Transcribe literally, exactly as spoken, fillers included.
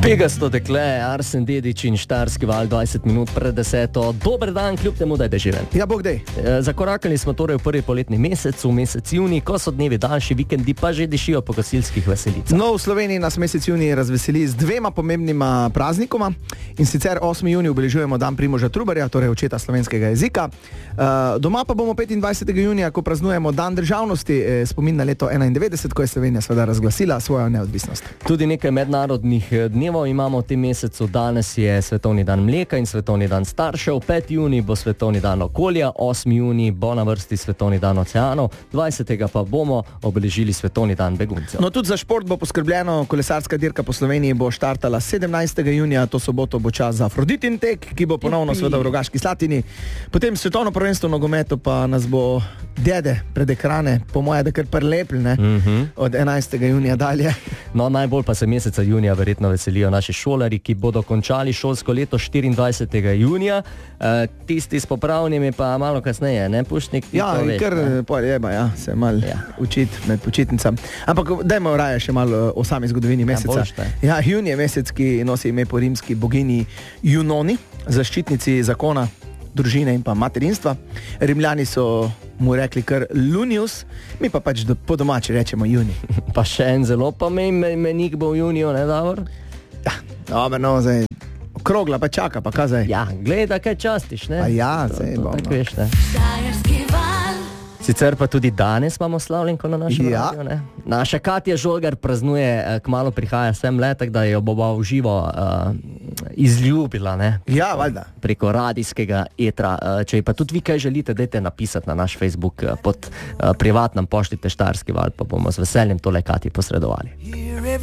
Pegasto dekle, Arsen Dedić in Štajerski val dvajset minut pred deseto. Dober dan, kljub temu, da je deževen. Ja, bog dej. E, zakorakali smo torej v prvi poletni mesec, v mesec juni, ko so dnevi daljši, vikendi pa že dišijo po gasilskih veselicah. No, v Sloveniji nas mesec juni razveseli z dvema pomembnima praznikoma, in sicer osmi junij obeležujemo dan Primoža Trubarja, torej očeta slovenskega jezika. E, doma pa bomo petindvajsetega junija, ko praznujemo dan državnosti, e, spomin na leto enaindevetdeset, ko je Slovenija seveda razglasila svojo neodvisnost. Tudi nekaj mednarodnih dnevov imamo v tem mesecu. Danes je svetovni dan mleka in svetovni dan staršev, peti junij bo svetovni dan okolja, osmi junij bo na vrsti svetovni dan oceanov, dvajsetega pa bomo obeležili svetovni dan beguncev. No, tudi za šport bo poskrbljeno. Kolesarska dirka po Sloveniji bo štartala sedemnajstega junija, to soboto bo čas za Afroditin tek, ki bo ponovno sveda v Rogaški Slatini. Potem svetovno prvenstvo v nogometu pa nas bo dede pred ekrane, po moje, da kar prelepli, ne? Mm-hmm. Od enajstega junija dalje. No, najbolj pa se meseca junija verjetno veselijo naši šolari, ki bodo končali šolsko leto štiriindvajsetega junija. E, tisti s popravnimi pa malo kasneje, ne, Pušnik? Ja, veš, kar pol jeba, ja, se malo ja. učiti med počitnicami. Ampak dajmo raje še malo o sami zgodovini meseca. Ja, ja, junij je mesec, ki nosi ime po rimski bogini Junoni, zaščitnici zakona, družine in pa materinstva. Rimljani so mu rekli kar Lunius, mi pa pač do, po domači rečemo Juni. Pa še en zelo pomemben menik bo v juniju, ne, Davor? Ja, dobro, no, zdaj krogla pa čaka, pa kaj zdaj? Ja, gleda, kaj častiš, ne? Pa ja, zdaj bom. Tako veš, ne? Sicer pa tudi danes imamo slavljenko na našem ja. radiju, ne? Naša Katja Žolgar praznuje, kmalu prihaja sem le, tako da jo bova v živo uh, izljubila, ne? Ja, valjda. Preko radijskega etra. Uh, če pa tudi vi kaj želite, dajte napisati na naš Facebook uh, pod uh, privatnem, pošljite Štajerski val, pa bomo z veseljem tole Katji posredovali.